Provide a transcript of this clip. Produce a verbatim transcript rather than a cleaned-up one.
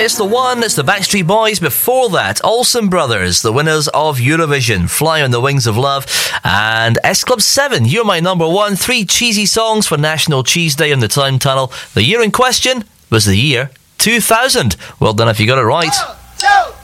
It's the one, it's the Backstreet Boys. Before that, Olsen Brothers, the winners of Eurovision, Fly on the Wings of Love, and S Club seven, You're My Number One. Three cheesy songs for National Cheese Day on the Time Tunnel. The year in question was the year two thousand. Well done if you got it right. One, two.